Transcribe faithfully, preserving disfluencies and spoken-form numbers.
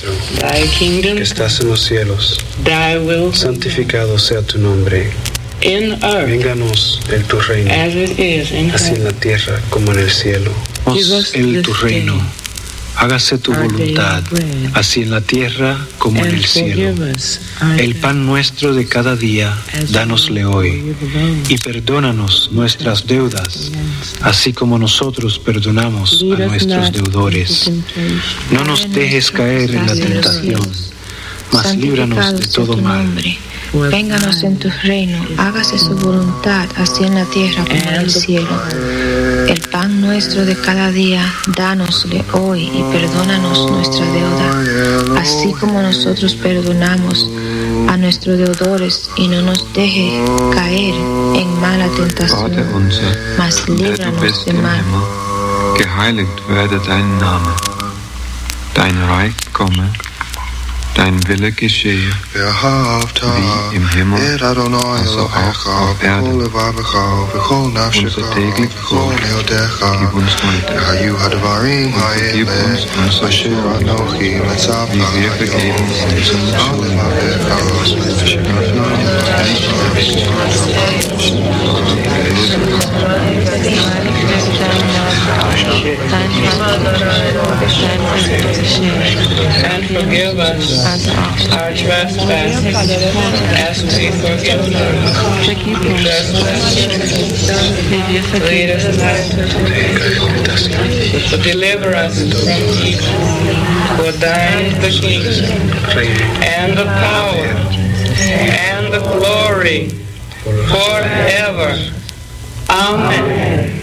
nuestro, que estás en los cielos, santificado sea tu nombre. Vénganos en tu reino, así en la tierra como en el cielo. Danos en tu reino, hágase tu voluntad, así en la tierra como en el cielo. El pan nuestro de cada día, dánosle hoy, y perdónanos nuestras deudas, así como nosotros perdonamos a nuestros deudores. No nos dejes caer en la tentación, mas líbranos de todo mal. Vénganos en tu reino, hágase su voluntad, así en la tierra como en el cielo. El pan nuestro de cada día, dánosle hoy y perdónanos nuestra deuda, así como nosotros perdonamos a nuestros deudores, y no nos deje caer en mala tentación, mas líbranos de mal. Geheiligt werde dein Name, dein Reich komme. Dein Wille geschehe, wie im Himmel, also auch auf Erden. Unser tägliches Brot gib uns heute und vergib uns unsere Schuld, wie wir vergeben unseren And forgive us our trespasses, as we forgive those who trespass. Lead us not into temptation, but deliver us from evil. For thine is the kingdom, and the power, and the glory, forever. Amen.